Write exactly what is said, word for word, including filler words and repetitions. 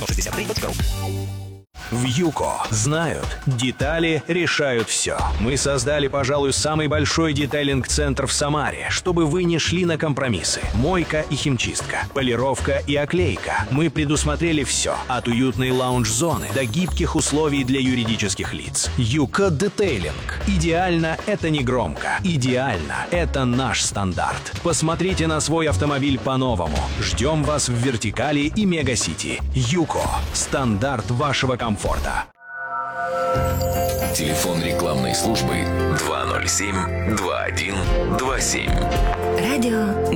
сто шестьдесят три точка ру. В ЮКО знают, детали решают все. Мы создали, пожалуй, самый большой детейлинг-центр в Самаре, чтобы вы не шли на компромиссы. Мойка и химчистка, полировка и оклейка. Мы предусмотрели все, от уютной лаунж-зоны до гибких условий для юридических лиц. ЮКО Детейлинг. Идеально — это не громко. Идеально — это наш стандарт. Посмотрите на свой автомобиль по-новому. Ждем вас в Вертикали и Мегасити. ЮКО. Стандарт вашего комфорта. Телефон рекламной службы два ноль семь два один два семь. Радио